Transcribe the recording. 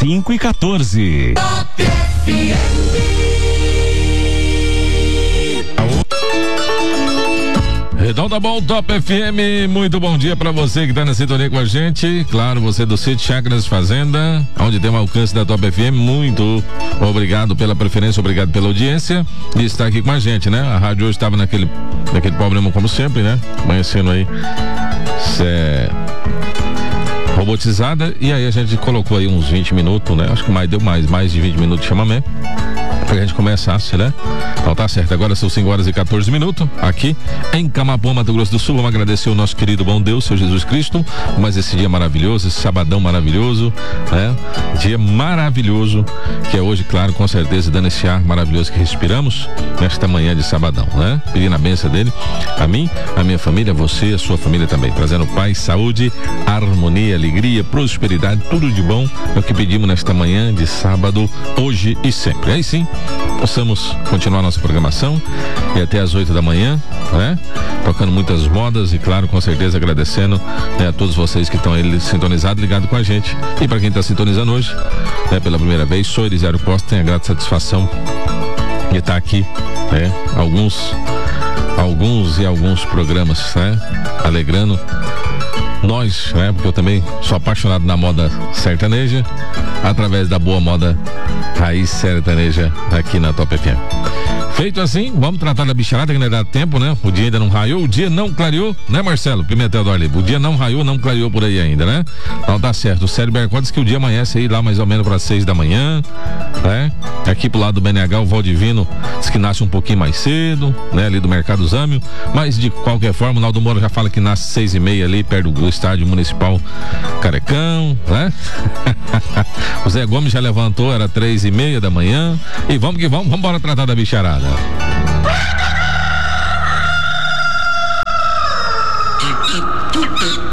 5:14. Top FM. Então tá bom, Top FM, muito bom dia pra você que tá na sintonia com a gente. Claro, você do Sítio Chácaras Fazenda, onde tem um alcance da Top FM. Muito obrigado pela preferência, obrigado pela audiência de estar aqui com a gente, né? A rádio hoje estava naquele problema como sempre, né? Amanhecendo aí robotizada, e aí a gente colocou aí uns 20 minutos, né? Acho que deu mais de 20 minutos de chamamento pra gente começasse, né? Então tá certo, agora são 5:14 aqui em Camapuã, Mato Grosso do Sul. Vamos agradecer o nosso querido bom Deus, Senhor Jesus Cristo, mas esse dia maravilhoso, esse sabadão maravilhoso, né? Dia maravilhoso, que é hoje, claro, com certeza, dando esse ar maravilhoso que respiramos nesta manhã de sabadão, né? Pedindo a bênção dele, a mim, a minha família, você, a sua família também, trazendo paz, saúde, harmonia, alegria, prosperidade, tudo de bom é o que pedimos nesta manhã de sábado, hoje e sempre. Aí sim, possamos continuar nossa programação e até às 8 da manhã, né? Tocando muitas modas e, claro, com certeza agradecendo, né, a todos vocês que estão aí sintonizados, ligados com a gente. E para quem está sintonizando hoje, né, pela primeira vez, sou Elisiário Costa, tenho a grata satisfação de estar aqui, né? Alguns programas, né? Alegrando nós, né? Porque eu também sou apaixonado na moda sertaneja, através da boa moda raiz sertaneja aqui na Top FM. Feito assim, vamos tratar da bicharada, que ainda dá tempo, né? O dia ainda não raiou, o dia não clareou, né, Marcelo Pimentel do Arlibo? O dia não raiou, não clareou por aí ainda, né? Então tá certo. O Sérgio Bercó diz que o dia amanhece aí lá mais ou menos para 6 da manhã, né? Aqui pro lado do BNH, o Valdivino diz que nasce um pouquinho mais cedo, né? Ali do Mercado Zâmio, mas de qualquer forma, o Naldo Moura já fala que nasce 6:30 ali, perto do estádio municipal Carecão, né? O Zé Gomes já levantou, era 3:30 da manhã, e vamos que vamos embora tratar da bicharada.